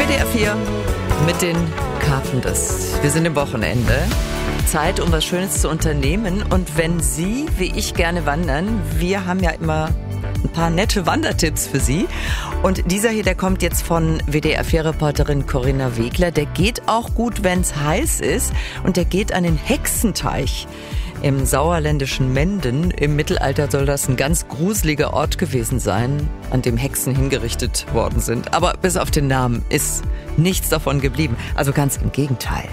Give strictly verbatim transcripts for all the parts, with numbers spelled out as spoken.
D R vier mit den Carpenters. Wir sind im Wochenende. Zeit, um was Schönes zu unternehmen. Und wenn Sie, wie ich, gerne wandern, wir haben ja immer ein paar nette Wandertipps für Sie. Und dieser hier, der kommt jetzt von W D R vier-Reporterin Corinna Wegler. Der geht auch gut, wenn es heiß ist. Und der geht an den Hexenteich im sauerländischen Menden. Im Mittelalter soll das ein ganz gruseliger Ort gewesen sein, an dem Hexen hingerichtet worden sind. Aber bis auf den Namen ist nichts davon geblieben. Also ganz im Gegenteil.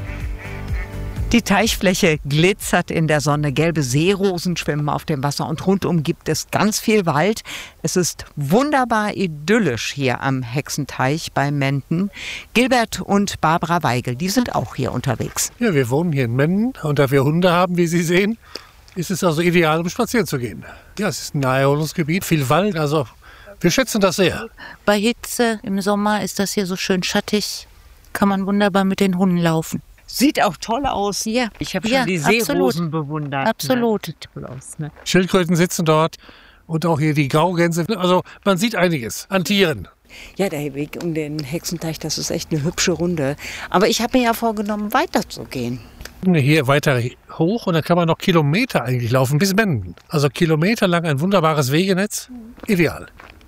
Die Teichfläche glitzert in der Sonne, gelbe Seerosen schwimmen auf dem Wasser und rundum gibt es ganz viel Wald. Es ist wunderbar idyllisch hier am Hexenteich bei Menden. Gilbert und Barbara Weigel, die sind auch hier unterwegs. Ja, wir wohnen hier in Menden und da wir Hunde haben, wie Sie sehen, ist es also ideal, um spazieren zu gehen. Ja, es ist ein Naherholungsgebiet, viel Wald, also wir schätzen das sehr. Bei Hitze im Sommer ist das hier so schön schattig, kann man wunderbar mit den Hunden laufen. Sieht auch toll aus. Ja. Ich habe schon ja, die Seerosen absolut. bewundert. Absolut. Sieht toll aus, ne? Schildkröten sitzen dort und auch hier die Graugänse. Also man sieht einiges an Tieren. Ja, der Weg um den Hexenteich, das ist echt eine hübsche Runde. Aber ich habe mir ja vorgenommen, weiterzugehen. Hier weiter hoch und dann kann man noch Kilometer eigentlich laufen bis Menden. Also kilometerlang ein wunderbares Wegenetz. Ideal.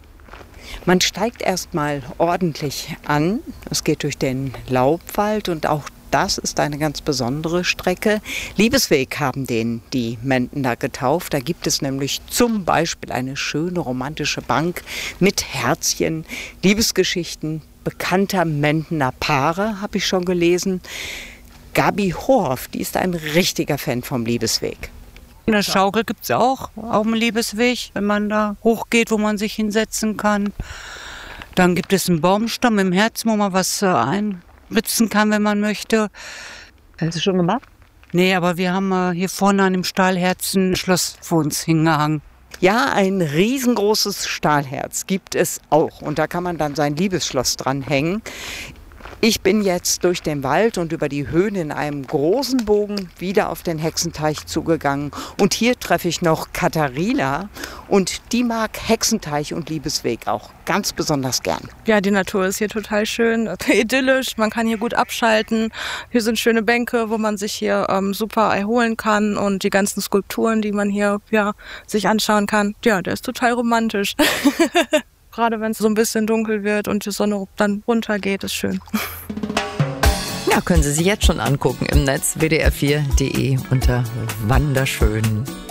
Man steigt erstmal ordentlich an. Es geht durch den Laubwald und auch das ist eine ganz besondere Strecke. Liebesweg haben den die Mendener getauft. Da gibt es nämlich zum Beispiel eine schöne romantische Bank mit Herzchen, Liebesgeschichten bekannter Mendener Paare, habe ich schon gelesen. Gabi Horf, die ist ein richtiger Fan vom Liebesweg. Eine Schaukel gibt es auch, auf dem Liebesweg, wenn man da hochgeht, wo man sich hinsetzen kann. Dann gibt es einen Baumstamm im Herzen, wo man was äh, einritzen kann, wenn man möchte. Hast du schon gemacht? Nee, aber wir haben äh, hier vorne an dem Stahlherzen ein Schloss für uns hingehangen. Ja, ein riesengroßes Stahlherz gibt es auch. Und da kann man dann sein Liebesschloss dranhängen. Ich bin jetzt durch den Wald und über die Höhen in einem großen Bogen wieder auf den Hexenteich zugegangen. Und hier treffe ich noch Katharina und die mag Hexenteich und Liebesweg auch ganz besonders gern. Ja, die Natur ist hier total schön, idyllisch, man kann hier gut abschalten. Hier sind schöne Bänke, wo man sich hier ähm, super erholen kann und die ganzen Skulpturen, die man hier ja, sich anschauen kann. Ja, der ist total romantisch. Gerade wenn es so ein bisschen dunkel wird und die Sonne dann runtergeht, ist schön. Ja, können Sie sich jetzt schon angucken im Netz w d r vier punkt d e unter Wanderschön.